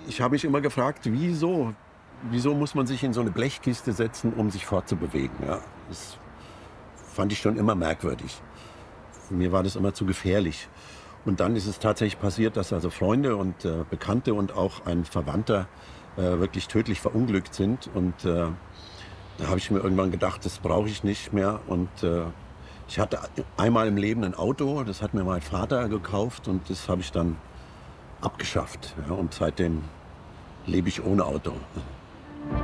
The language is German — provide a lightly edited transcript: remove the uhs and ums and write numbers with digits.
ich habe mich immer gefragt, wieso muss man sich in so eine Blechkiste setzen, um sich fortzubewegen? Ja, das fand ich schon immer merkwürdig. Für mir war das immer zu gefährlich. Und dann ist es tatsächlich passiert, dass also Freunde und Bekannte und auch ein Verwandter wirklich tödlich verunglückt sind. Und da habe ich mir irgendwann gedacht, das brauche ich nicht mehr. Und ich hatte einmal im Leben ein Auto, das hat mir mein Vater gekauft und das habe ich dann abgeschafft. Ja, und seitdem lebe ich ohne Auto.